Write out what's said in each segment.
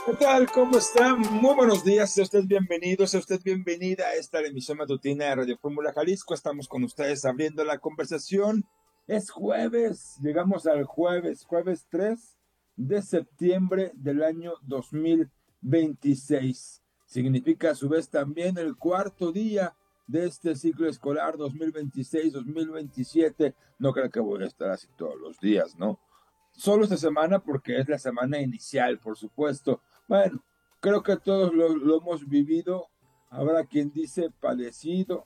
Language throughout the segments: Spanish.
¿Qué tal? ¿Cómo está? Muy buenos días, sea usted bienvenido, sea usted bienvenida a esta emisión matutina de Radio Fórmula Jalisco. Estamos con ustedes abriendo la conversación. Es jueves, llegamos al jueves 3 de septiembre del año 2026. Significa a su vez también el cuarto día de este ciclo escolar 2026-2027. No creo que voy a estar así todos los días, ¿no? Solo esta semana porque es la semana inicial, por supuesto. Bueno, creo que todos lo hemos vivido. Habrá quien dice padecido.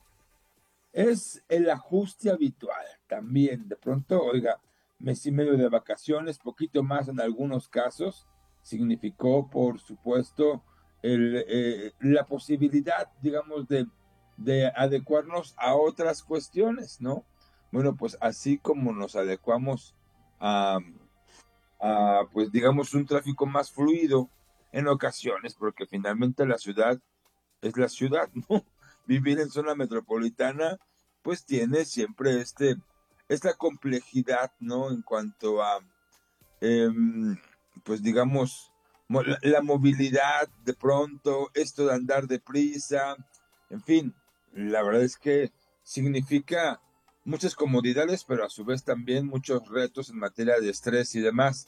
Es el ajuste habitual también. De pronto, oiga, mes y medio de vacaciones, poquito más en algunos casos, significó, por supuesto, la posibilidad, digamos, de adecuarnos a otras cuestiones, ¿no? Bueno, pues así como nos adecuamos a pues digamos, un tráfico más fluido en ocasiones, porque finalmente la ciudad es la ciudad, ¿no? Vivir en zona metropolitana, pues tiene siempre esta complejidad, ¿no? En cuanto a, eh, pues digamos, la movilidad de pronto, esto de andar deprisa, en fin, la verdad es que significa muchas comodidades, pero a su vez también muchos retos en materia de estrés y demás.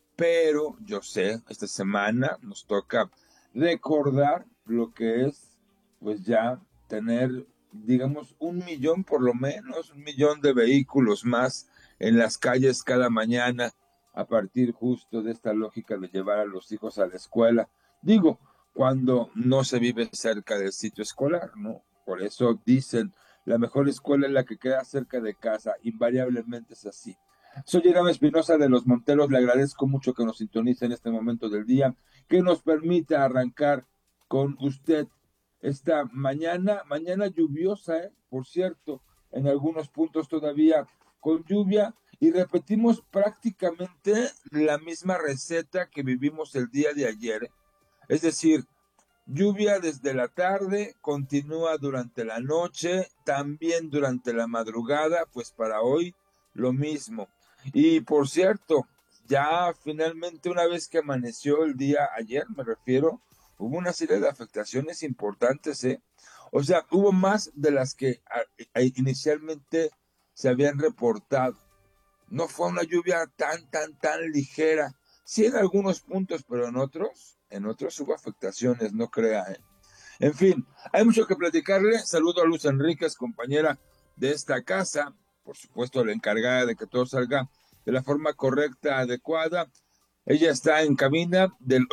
Pero yo sé, esta semana nos toca recordar lo que es, pues ya tener, digamos, 1 millón por lo menos, 1 millón de vehículos más en las calles cada mañana, a partir justo de esta lógica de llevar a los hijos a la escuela. Digo, cuando no se vive cerca del sitio escolar, ¿no? Por eso dicen, la mejor escuela es la que queda cerca de casa, invariablemente es así. Soy Irán Espinosa de Los Monteros, le agradezco mucho que nos sintonice en este momento del día, que nos permita arrancar con usted esta mañana lluviosa, por cierto, en algunos puntos todavía con lluvia, y repetimos prácticamente la misma receta que vivimos el día de ayer, es decir, lluvia desde la tarde, continúa durante la noche, también durante la madrugada, pues para hoy lo mismo. Y por cierto, ya finalmente una vez que amaneció el día ayer, me refiero, hubo una serie de afectaciones importantes, ¿eh? O sea, hubo más de las que inicialmente se habían reportado. No fue una lluvia tan ligera. Sí en algunos puntos, pero en otros hubo afectaciones, no crea, ¿eh? En fin, hay mucho que platicarle. Saludo a Luz Enríquez, compañera de esta casa, por supuesto la encargada de que todo salga de la forma correcta, adecuada. Ella está en cabina del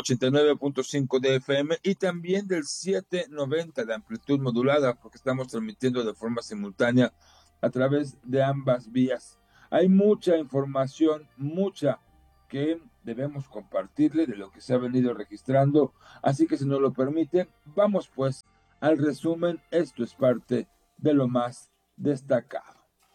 89.5 de FM y también del 790 de amplitud modulada, porque estamos transmitiendo de forma simultánea a través de ambas vías. Hay mucha información, mucha que debemos compartirle de lo que se ha venido registrando, así que si nos lo permite, vamos pues al resumen. Esto es parte de lo más destacado.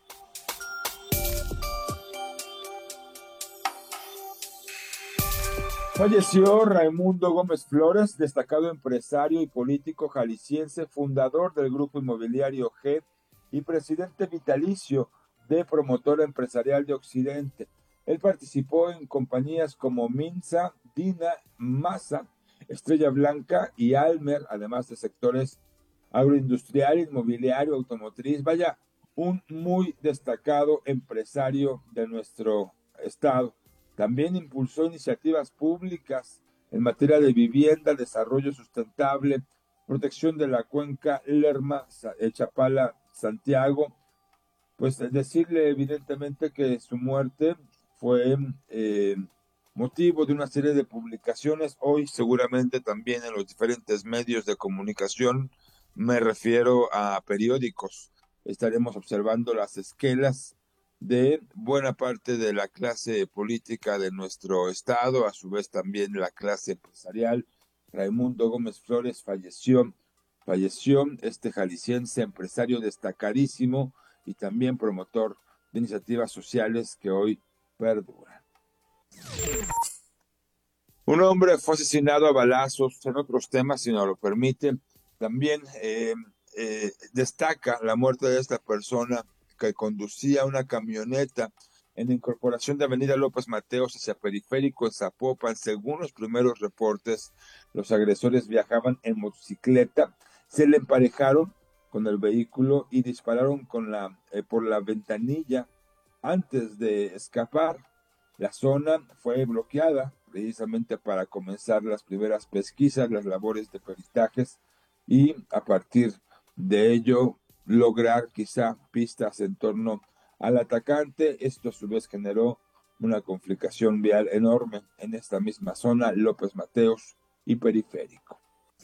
Falleció Raimundo Gómez Flores, destacado empresario y político jalisciense, fundador del Grupo Inmobiliario G y presidente vitalicio de Promotora Empresarial de Occidente. Él participó en compañías como Minsa, Dina, Masa, Estrella Blanca y Almer, además de sectores agroindustrial, inmobiliario, automotriz. Vaya, un muy destacado empresario de nuestro estado. También impulsó iniciativas públicas en materia de vivienda, desarrollo sustentable, protección de la cuenca Lerma, Chapala, Santiago. Pues decirle evidentemente que su muerte fue motivo de una serie de publicaciones. Hoy seguramente también en los diferentes medios de comunicación, me refiero a periódicos, estaremos observando las esquelas de buena parte de la clase política de nuestro estado, a su vez también la clase empresarial. Raimundo Gómez Flores falleció este jalisciense empresario destacadísimo y también promotor de iniciativas sociales que hoy perduran. Un hombre fue asesinado a balazos en otros temas, si no lo permite. También destaca la muerte de esta persona que conducía una camioneta En la incorporación de Avenida López Mateos hacia Periférico en Zapopan, según los primeros reportes, los agresores viajaban en motocicleta, se le emparejaron con el vehículo y dispararon por la ventanilla antes de escapar. La zona fue bloqueada precisamente para comenzar las primeras pesquisas, las labores de peritajes y a partir de ello lograr quizá pistas en torno al atacante. Esto a su vez generó una complicación vial enorme en esta misma zona, López Mateos y Periférico.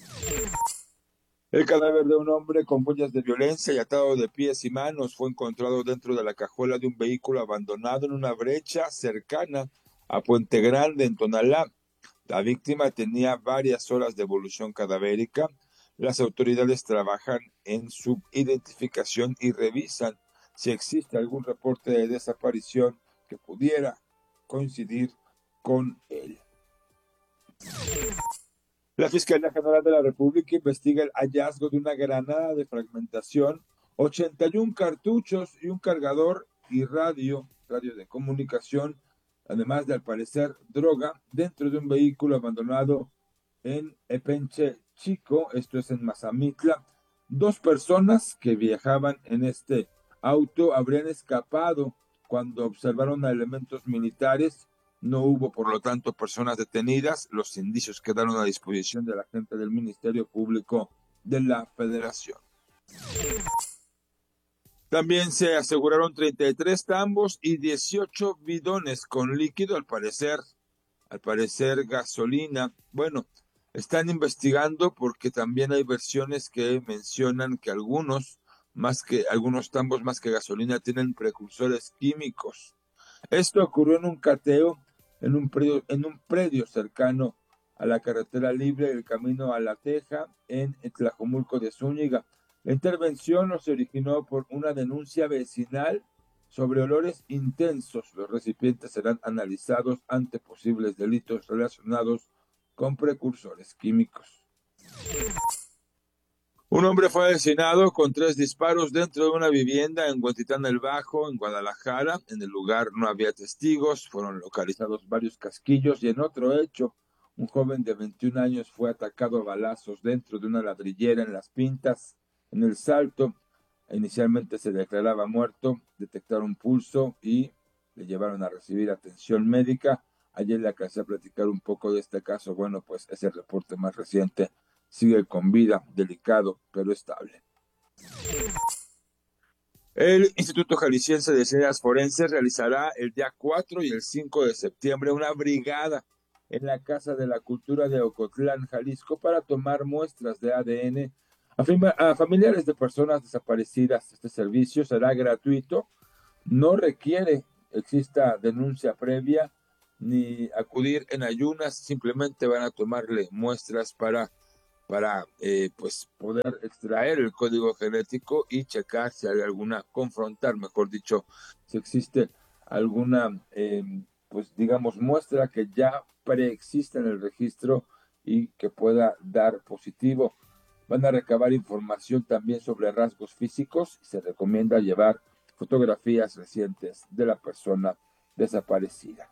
El cadáver de un hombre con huellas de violencia y atado de pies y manos fue encontrado dentro de la cajuela de un vehículo abandonado en una brecha cercana a Puente Grande, en Tonalá. La víctima tenía varias horas de evolución cadavérica. Las autoridades trabajan en su identificación y revisan si existe algún reporte de desaparición que pudiera coincidir con él. La Fiscalía General de la República investiga el hallazgo de una granada de fragmentación, 81 cartuchos y un cargador y radio de comunicación, además de, al parecer, droga dentro de un vehículo abandonado en Epenche Chico, esto es en Mazamitla. 2 personas que viajaban en este auto habrían escapado cuando observaron a elementos militares. No hubo, por lo tanto, personas detenidas. Los indicios quedaron a disposición de la gente del Ministerio Público de la Federación. También se aseguraron 33 tambos y 18 bidones con líquido, al parecer gasolina. Bueno, están investigando porque también hay versiones que mencionan que algunos tambos más que gasolina tienen precursores químicos. Esto ocurrió en un cateo en un predio cercano a la carretera libre del camino a La Teja en Tlajomulco de Zúñiga. La intervención no se originó por una denuncia vecinal sobre olores intensos. Los recipientes serán analizados ante posibles delitos relacionados con precursores químicos. Un hombre fue asesinado con 3 disparos dentro de una vivienda en Huentitán el Bajo, en Guadalajara. En el lugar no había testigos, fueron localizados varios casquillos y en otro hecho, un joven de 21 años fue atacado a balazos dentro de una ladrillera en Las Pintas. En El Salto, inicialmente se declaraba muerto, detectaron pulso y le llevaron a recibir atención médica. Ayer le alcancé a platicar un poco de este caso. Bueno, pues es el reporte más reciente. Sigue con vida, delicado, pero estable. El Instituto Jalisciense de Ciencias Forenses realizará el día 4 y el 5 de septiembre una brigada en la Casa de la Cultura de Ocotlán, Jalisco, para tomar muestras de ADN a familiares de personas desaparecidas. Este servicio será gratuito, no requiere exista denuncia previa ni acudir en ayunas, simplemente van a tomarle muestras para pues poder extraer el código genético y checar si hay confrontar, mejor dicho, si existe alguna, pues digamos, muestra que ya preexiste en el registro y que pueda dar positivo. Van a recabar información también sobre rasgos físicos y se recomienda llevar fotografías recientes de la persona desaparecida.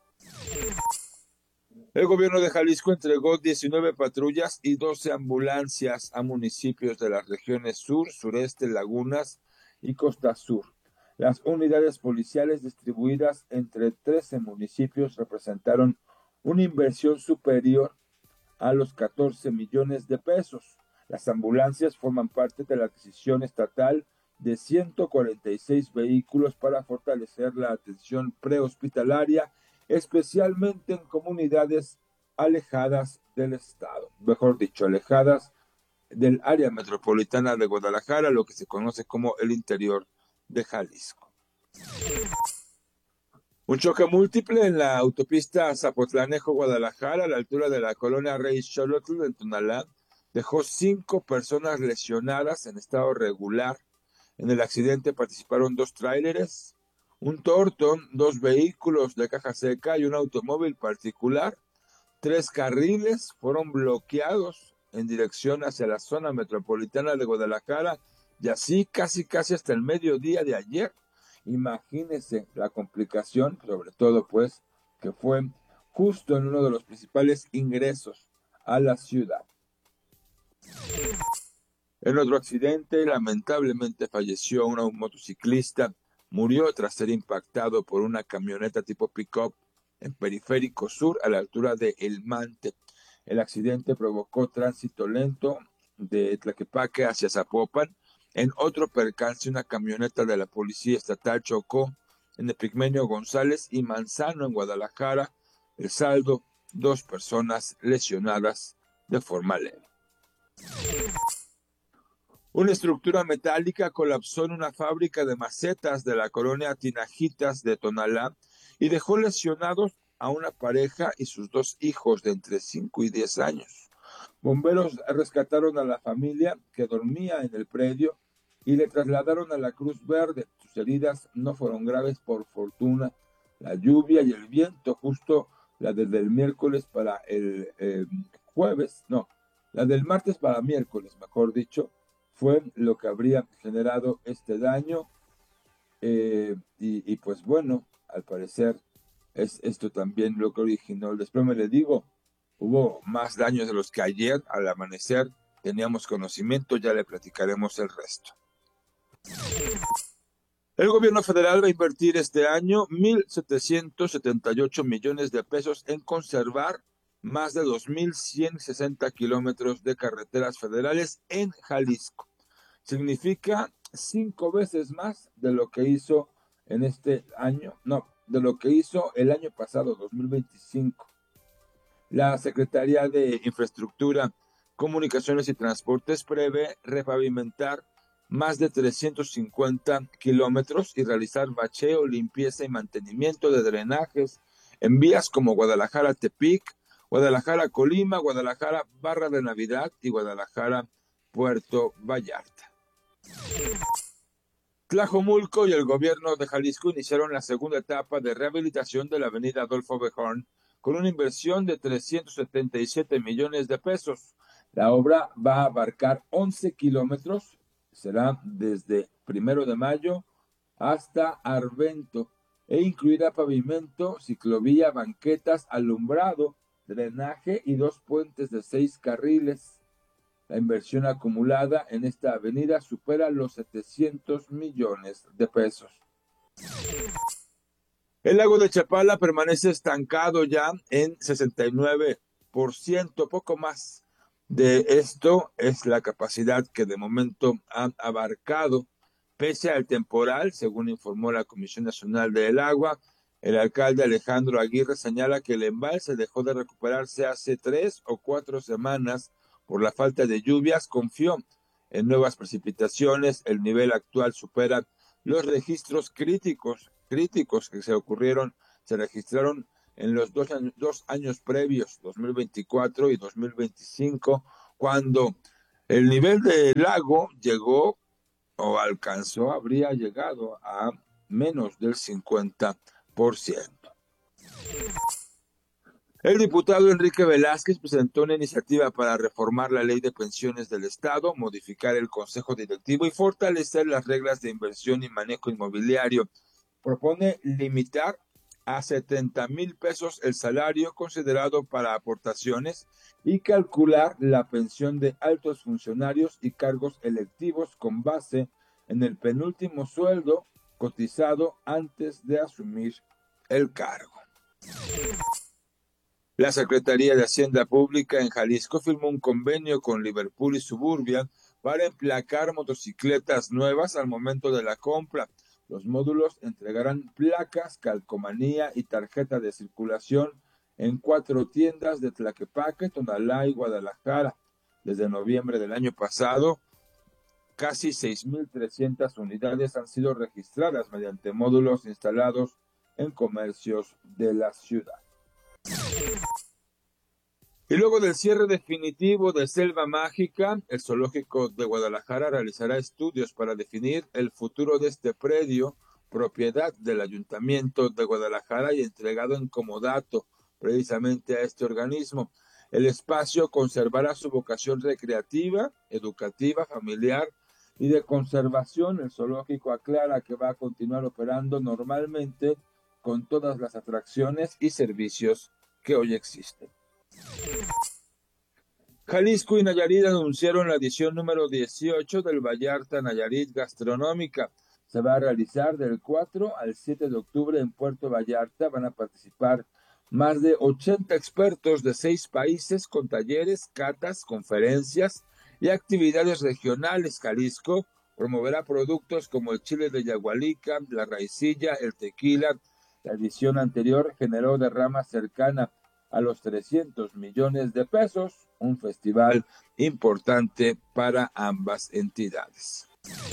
El gobierno de Jalisco entregó 19 patrullas y 12 ambulancias a municipios de las regiones sur, sureste, lagunas y costa sur. Las unidades policiales distribuidas entre 13 municipios representaron una inversión superior a los 14 millones de pesos. Las ambulancias forman parte de la adquisición estatal de 146 vehículos para fortalecer la atención prehospitalaria, especialmente en comunidades alejadas del estado, mejor dicho, alejadas del área metropolitana de Guadalajara, lo que se conoce como el interior de Jalisco. Un choque múltiple en la autopista Zapotlanejo-Guadalajara, a la altura de la colonia Rey Xolotl en Tonalá, dejó 5 personas lesionadas en estado regular. En el accidente participaron 2 tráileres, un Torton, 2 vehículos de caja seca y un automóvil particular. 3 carriles fueron bloqueados en dirección hacia la zona metropolitana de Guadalajara y así casi hasta el mediodía de ayer. Imagínense la complicación, sobre todo pues que fue justo en uno de los principales ingresos a la ciudad. En otro accidente, lamentablemente falleció un motociclista, murió tras ser impactado por una camioneta tipo pick-up en Periférico Sur a la altura de El Mante. El accidente provocó tránsito lento de Tlaquepaque hacia Zapopan. En otro percance, una camioneta de la Policía Estatal chocó en Epigmenio González y Manzano, en Guadalajara. El saldo, 2 personas lesionadas de forma leve. Una estructura metálica colapsó en una fábrica de macetas de la colonia Tinajitas de Tonalá y dejó lesionados a una pareja y sus 2 hijos de entre 5 y 10 años. Bomberos rescataron a la familia que dormía en el predio y le trasladaron a la Cruz Verde. Sus heridas no fueron graves por fortuna. La lluvia y el viento, justo la desde el miércoles para el jueves, no, la del martes para miércoles, mejor dicho, fue lo que habría generado este daño. Y pues bueno, al parecer es esto también lo que originó el desplome. Le digo, hubo más daños de los que ayer al amanecer teníamos conocimiento, ya le platicaremos el resto. El gobierno federal va a invertir este año 1,778 millones de pesos en conservar más de 2,160 kilómetros de carreteras federales en Jalisco. Significa 5 veces más de lo que hizo en este año, no, de lo que hizo el año pasado, 2025. La Secretaría de Infraestructura, Comunicaciones y Transportes prevé repavimentar más de 350 kilómetros y realizar bacheo, limpieza y mantenimiento de drenajes en vías como Guadalajara-Tepic, Guadalajara-Colima, Guadalajara-Barra de Navidad y Guadalajara-Puerto Vallarta. Tlajomulco y el gobierno de Jalisco iniciaron la segunda etapa de rehabilitación de la avenida Adolfo Bejorn con una inversión de 377 millones de pesos. La obra va a abarcar 11 kilómetros, será desde 1 de mayo hasta Arvento e incluirá pavimento, ciclovía, banquetas, alumbrado, drenaje y 2 puentes de 6 carriles. La inversión acumulada en esta avenida supera los 700 millones de pesos. El lago de Chapala permanece estancado ya en 69%, poco más de esto es la capacidad que de momento ha abarcado, pese al temporal, según informó la Comisión Nacional del Agua. El alcalde Alejandro Aguirre señala que el embalse dejó de recuperarse hace 3 o 4 semanas por la falta de lluvias. Confió en nuevas precipitaciones. El nivel actual supera los registros críticos que se registraron en los 2 años previos, 2024 y 2025, cuando el nivel del lago llegó o habría llegado a menos del 50%. El diputado Enrique Velázquez presentó una iniciativa para reformar la ley de pensiones del Estado, modificar el consejo directivo y fortalecer las reglas de inversión y manejo inmobiliario. Propone limitar a 70,000 pesos el salario considerado para aportaciones y calcular la pensión de altos funcionarios y cargos electivos con base en el penúltimo sueldo cotizado antes de asumir el cargo. La Secretaría de Hacienda Pública en Jalisco firmó un convenio con Liverpool y Suburbia para emplacar motocicletas nuevas al momento de la compra. Los módulos entregarán placas, calcomanía y tarjeta de circulación en 4 tiendas de Tlaquepaque, Tonalá y Guadalajara. Desde noviembre del año pasado, casi 6,300 unidades han sido registradas mediante módulos instalados en comercios de la ciudad. Y luego del cierre definitivo de Selva Mágica, el Zoológico de Guadalajara realizará estudios para definir el futuro de este predio, propiedad del Ayuntamiento de Guadalajara y entregado en comodato precisamente a este organismo. El espacio conservará su vocación recreativa, educativa, familiar y de conservación. El zoológico aclara que va a continuar operando normalmente con todas las atracciones y servicios que hoy existen. Jalisco y Nayarit anunciaron la edición número 18 del Vallarta Nayarit Gastronómica. Se va a realizar del 4 al 7 de octubre en Puerto Vallarta. Van a participar más de 80 expertos de 6 países con talleres, catas, conferencias y actividades regionales. Jalisco promoverá productos como el chile de Yagualica, la raicilla, el tequila. La edición anterior generó derrama cercana a los 300 millones de pesos, un festival importante para ambas entidades.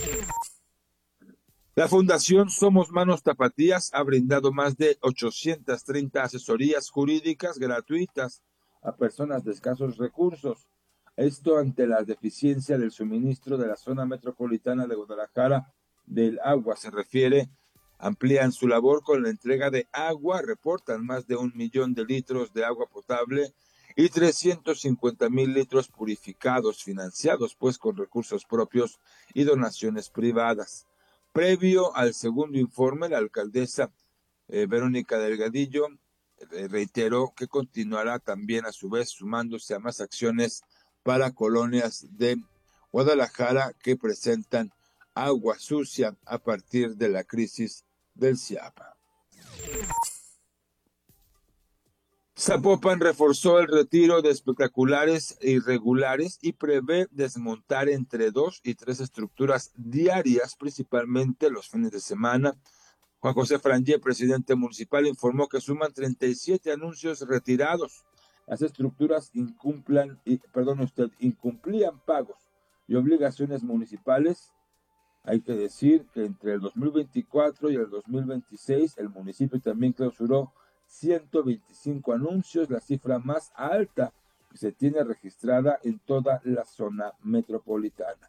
La Fundación Somos Manos Tapatías ha brindado más de 830 asesorías jurídicas gratuitas a personas de escasos recursos. Esto ante la deficiencia del suministro de la zona metropolitana de Guadalajara del agua. Se refiere, amplían su labor con la entrega de agua, reportan más de 1 millón de litros de agua potable y 350,000 litros purificados, financiados pues con recursos propios y donaciones privadas. Previo al segundo informe, la alcaldesa Verónica Delgadillo reiteró que continuará también a su vez sumándose a más acciones para colonias de Guadalajara que presentan agua sucia a partir de la crisis del Chiapa. Zapopan reforzó el retiro de espectaculares e irregulares y prevé desmontar entre 2 y 3 estructuras diarias, principalmente los fines de semana. Juan José Frangé, presidente municipal, informó que suman 37 anuncios retirados. Las estructuras incumplían pagos y obligaciones municipales. Hay que decir que entre el 2024 y el 2026 el municipio también clausuró 125 anuncios, la cifra más alta que se tiene registrada en toda la zona metropolitana.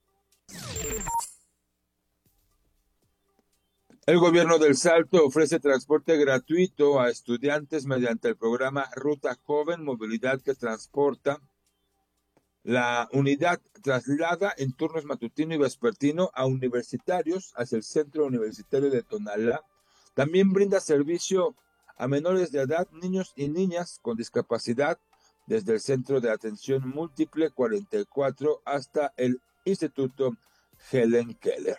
El gobierno del Salto ofrece transporte gratuito a estudiantes mediante el programa Ruta Joven, movilidad que transporta. La unidad traslada en turnos matutino y vespertino a universitarios hacia el Centro Universitario de Tonalá. También brinda servicio a menores de edad, niños y niñas con discapacidad, desde el Centro de Atención Múltiple 44 hasta el Instituto Helen Keller.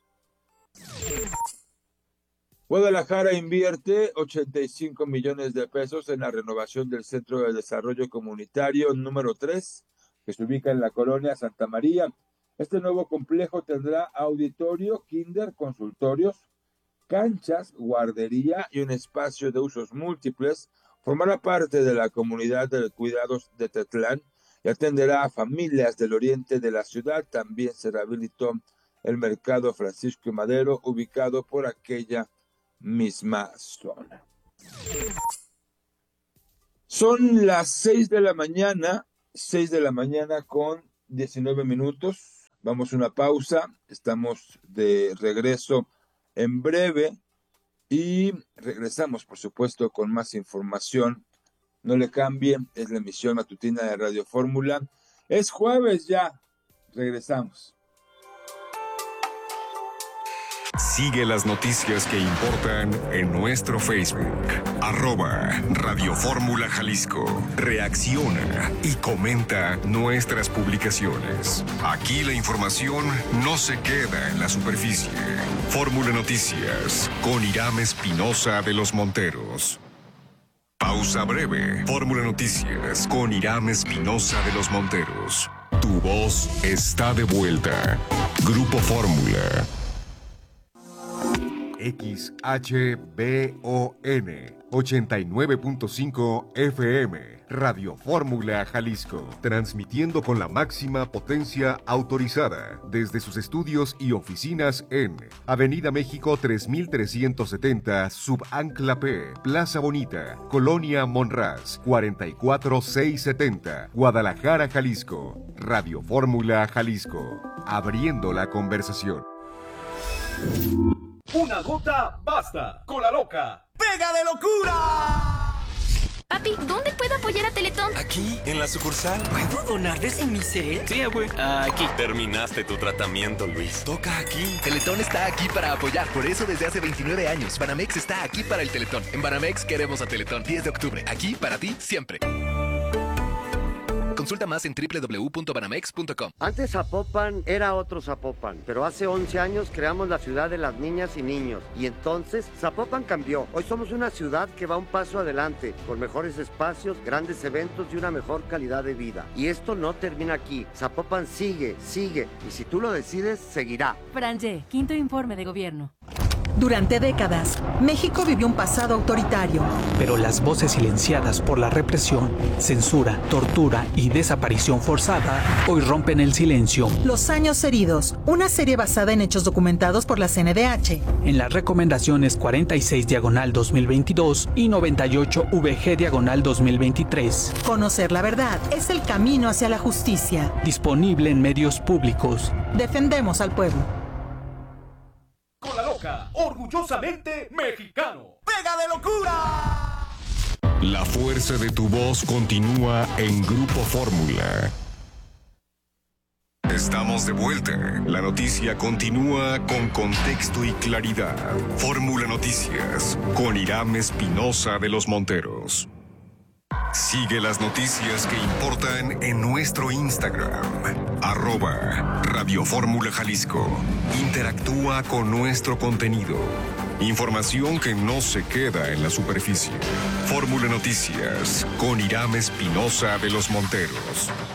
Guadalajara invierte 85 millones de pesos en la renovación del Centro de Desarrollo Comunitario número 3, que se ubica en la colonia Santa María. Este nuevo complejo tendrá auditorio, kinder, consultorios, canchas, guardería y un espacio de usos múltiples. Formará parte de la comunidad de cuidados de Tetlán y atenderá a familias del oriente de la ciudad. También se rehabilitó el mercado Francisco y Madero, ubicado por aquella misma zona. Son las 6 de la mañana con 19 minutos. Vamos a una pausa. Estamos de regreso en breve y regresamos, por supuesto, con más información. No le cambien, es la emisión matutina de Radio Fórmula. Es jueves ya. Regresamos. Sigue las noticias que importan en nuestro Facebook, @Radio Fórmula Jalisco. Reacciona y comenta nuestras publicaciones. Aquí la información no se queda en la superficie. Fórmula Noticias con Irán Espinosa de los Monteros. Pausa breve. Fórmula Noticias con Irán Espinosa de los Monteros. Tu voz está de vuelta. Grupo Fórmula. XHBON 89.5 FM, Radio Fórmula Jalisco, transmitiendo con la máxima potencia autorizada desde sus estudios y oficinas en Avenida México 3370, Subancla P, Plaza Bonita, Colonia Monraz, 44670, Guadalajara, Jalisco. Radio Fórmula Jalisco, abriendo la conversación. Una gota basta. Con la loca. ¡Pega de locura! Papi, ¿dónde puedo apoyar a Teletón? Aquí, en la sucursal. ¿Puedo donar desde mi cel? Sí, abue. Aquí. Terminaste tu tratamiento, Luis. Toca aquí. Teletón está aquí para apoyar. Por eso desde hace 29 años, Banamex está aquí para el Teletón. En Banamex queremos a Teletón. 10 de octubre. Aquí para ti, siempre. Consulta más en www.banamex.com. Antes Zapopan era otro Zapopan, pero hace 11 años creamos la ciudad de las niñas y niños. Y entonces Zapopan cambió. Hoy somos una ciudad que va un paso adelante, con mejores espacios, grandes eventos y una mejor calidad de vida. Y esto no termina aquí. Zapopan sigue, y si tú lo decides, seguirá. Franje, quinto informe de gobierno. Durante décadas, México vivió un pasado autoritario. Pero las voces silenciadas por la represión, censura, tortura y desaparición forzada hoy rompen el silencio. Los años heridos, una serie basada en hechos documentados por la CNDH. En las recomendaciones 46/2022 y 98/VG/2023. Conocer la verdad es el camino hacia la justicia. Disponible en medios públicos. Defendemos al pueblo. Con la loca, orgullosamente mexicano. ¡Pega de locura! La fuerza de tu voz continúa en Grupo Fórmula. Estamos de vuelta. La noticia continúa con contexto y claridad. Fórmula Noticias con Irán Espinosa de los Monteros. Sigue las noticias que importan en nuestro Instagram, @Radio Fórmula Jalisco. Interactúa con nuestro contenido. Información que no se queda en la superficie. Fórmula Noticias con Irán Espinosa de los Monteros.